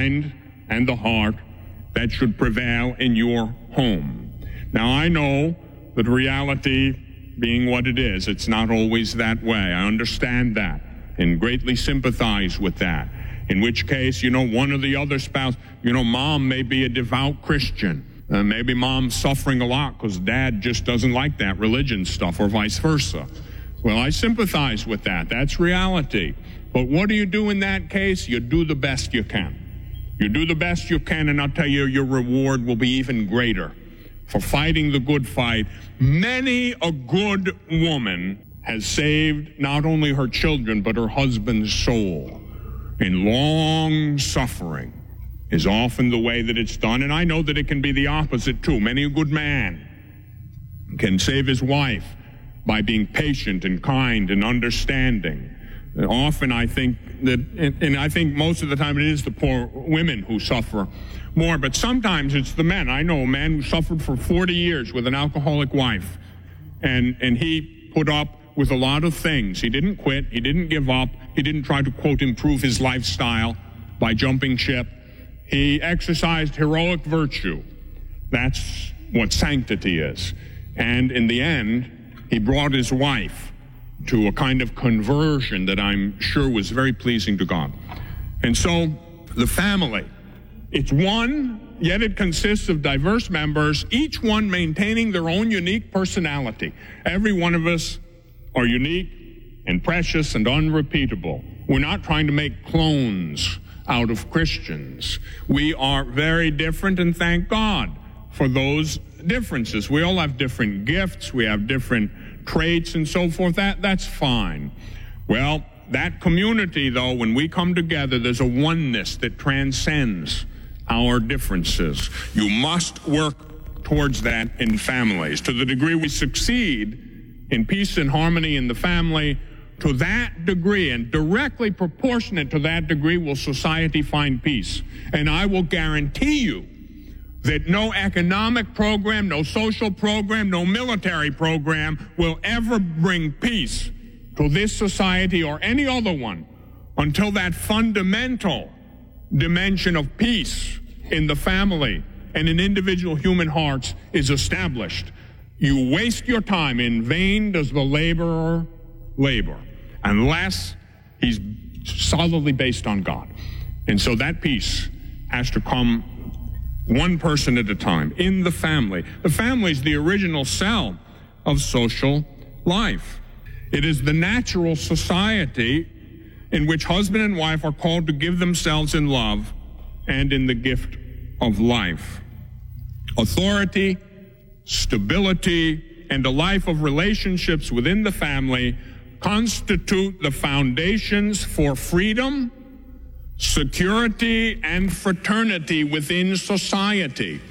mind and the heart that should prevail in your home. Now, I know that reality being what it is, it's not always that way. I understand that and greatly sympathize with that. In which case, one or the other spouse, mom may be a devout Christian. Maybe mom's suffering a lot because dad just doesn't like that religion stuff, or vice versa. Well, I sympathize with that. That's reality. But what do you do in that case? You do the best you can. You do the best you can, and I'll tell you, your reward will be even greater for fighting the good fight. Many a good woman has saved not only her children, but her husband's soul. In long suffering is often the way that it's done. And I know that it can be the opposite, too. Many a good man can save his wife by being patient and kind and understanding. Often I think that, and I think most of the time it is the poor women who suffer more, but sometimes it's the men. I know a man who suffered for 40 years with an alcoholic wife, and he put up with a lot of things. He didn't quit. He didn't give up. He didn't try to, quote, improve his lifestyle by jumping ship. He exercised heroic virtue. That's what sanctity is. And in the end, he brought his wife to a kind of conversion that I'm sure was very pleasing to God. And so the family, it's one, yet it consists of diverse members, each one maintaining their own unique personality. Every one of us are unique and precious and unrepeatable. We're not trying to make clones out of Christians. We are very different, and thank God for those differences. We all have different gifts. We have different traits and so forth. That's fine. Well, that community, though, when we come together, there's a oneness that transcends our differences. You must work towards that in families. To the degree we succeed in peace and harmony in the family, to that degree, and directly proportionate to that degree, will society find peace. And I will guarantee you that no economic program, no social program, no military program will ever bring peace to this society or any other one until that fundamental dimension of peace in the family and in individual human hearts is established. You waste your time. In vain does the laborer labor, unless he's solidly based on God. And so that peace has to come one person at a time in the family. The family is the original cell of social life. It is the natural society in which husband and wife are called to give themselves in love and in the gift of life. Authority, stability, and a life of relationships within the family constitute the foundations for freedom, security, and fraternity within society.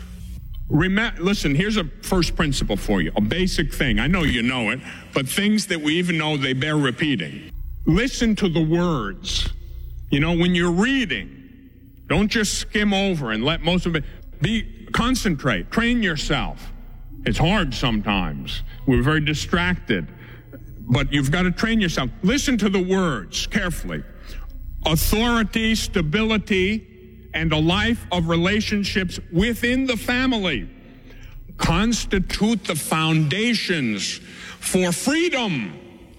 Listen, here's a first principle for you, a basic thing. I know you know it, but things that we even know, they bear repeating. Listen to the words. When you're reading, don't just skim over and let most of it concentrate, train yourself. It's hard sometimes. We're very distracted, but you've got to train yourself. Listen to the words carefully. Authority, stability, and a life of relationships within the family constitute the foundations for freedom,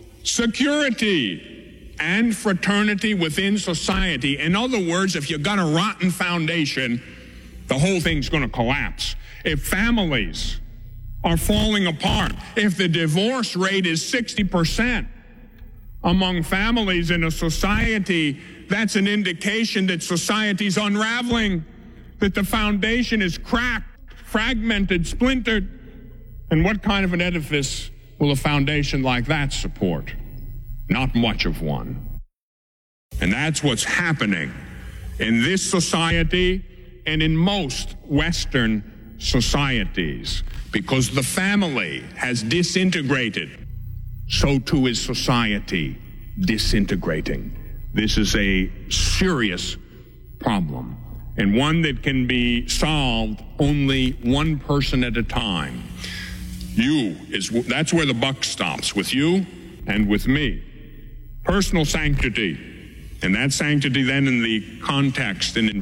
security, and fraternity within society. In other words, if you've got a rotten foundation, the whole thing's going to collapse. If families are falling apart, if the divorce rate is 60% among families in a society, that's an indication that society's unraveling, that the foundation is cracked, fragmented, splintered. And what kind of an edifice will a foundation like that support? Not much of one. And that's what's happening in this society and in most Western societies. Because the family has disintegrated, so too is society disintegrating. This is a serious problem, and one that can be solved only one person at a time. That's where the buck stops, with you and with me. Personal sanctity, and that sanctity then in the context and